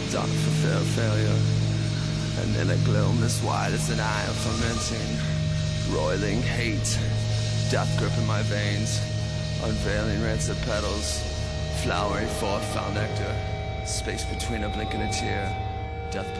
dark for fear of failure, and in a gloom as wide as an eye of fermenting, roiling hate, death gripping my veins, unveiling rancid petals, flowering forth foul nectar, space between a blink and a tear, death